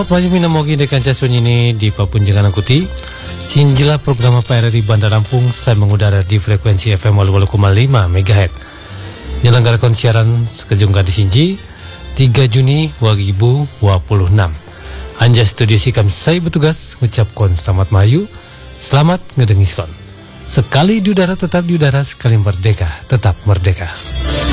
Selamat pagi minamogi dekan casun ini di papun jangan angkuti. Cinjila program PRRI Bandar Lampung saya mengudara di frekuensi FM 88,5 MHz. Nyelenggarakan siaran sekejung di Sinji 3 Juni 2026. Anja studio sikam saya bertugas ngucapkan selamat mayu, selamat ngedengiskon. Sekali di udara tetap di udara, sekali merdeka tetap merdeka.